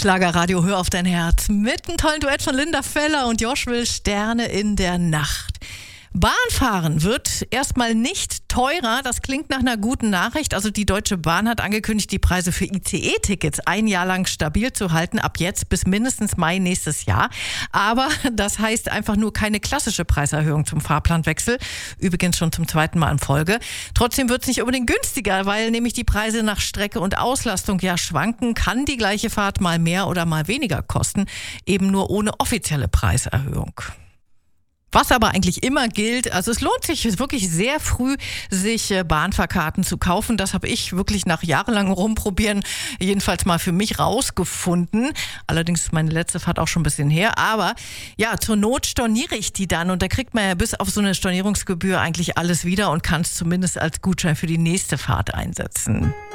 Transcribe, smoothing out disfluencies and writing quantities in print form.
Schlagerradio, hör auf dein Herz. Mit einem tollen Duett von Linda Feller und Josh Will, Sterne in der Nacht. Bahnfahren wird erstmal nicht teurer. Das klingt nach einer guten Nachricht. Also die Deutsche Bahn hat angekündigt, die Preise für ICE-Tickets ein Jahr lang stabil zu halten, ab jetzt bis mindestens Mai nächstes Jahr. Aber das heißt einfach nur keine klassische Preiserhöhung zum Fahrplanwechsel. Übrigens schon zum zweiten Mal in Folge. Trotzdem wird es nicht unbedingt günstiger, weil nämlich die Preise nach Strecke und Auslastung ja schwanken. Kann die gleiche Fahrt mal mehr oder mal weniger kosten, eben nur ohne offizielle Preiserhöhung. Was aber eigentlich immer gilt, also es lohnt sich wirklich sehr früh, sich Bahnfahrkarten zu kaufen. Das habe ich wirklich nach jahrelangem Rumprobieren jedenfalls mal für mich rausgefunden. Allerdings ist meine letzte Fahrt auch schon ein bisschen her. Aber ja, zur Not storniere ich die dann und da kriegt man ja bis auf so eine Stornierungsgebühr eigentlich alles wieder und kann es zumindest als Gutschein für die nächste Fahrt einsetzen.